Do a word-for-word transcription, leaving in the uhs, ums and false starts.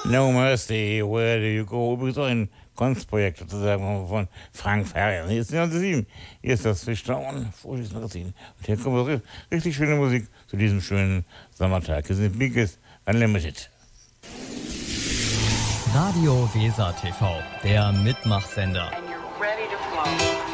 No Mercy, Where Do You Go? Übrigens auch ein Kunstprojekt sozusagen von Frank Farian. Hier ist neunzehn Hier ist das Fischtown, Frohes Magazin. Und hier kommt auch richtig schöne Musik zu diesem schönen Sommertag. Hier sind Biggest Unlimited. Radio Weser T V, der Mitmachsender. And you're ready to flow.